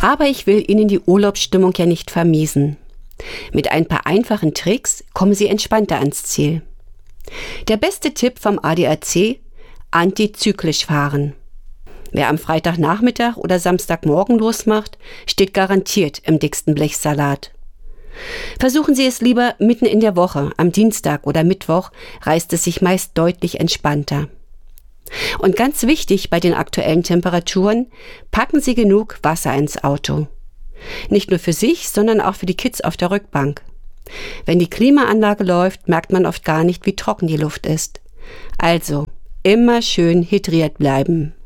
Aber ich will Ihnen die Urlaubsstimmung ja nicht vermiesen. Mit ein paar einfachen Tricks kommen Sie entspannter ans Ziel. Der beste Tipp vom ADAC: antizyklisch fahren. Wer am Freitagnachmittag oder Samstagmorgen losmacht, steht garantiert im dicksten Blechsalat. Versuchen Sie es lieber mitten in der Woche, am Dienstag oder Mittwoch reißt es sich meist deutlich entspannter. Und ganz wichtig bei den aktuellen Temperaturen, packen Sie genug Wasser ins Auto. Nicht nur für sich, sondern auch für die Kids auf der Rückbank. Wenn die Klimaanlage läuft, merkt man oft gar nicht, wie trocken die Luft ist. Also, immer schön hydriert bleiben.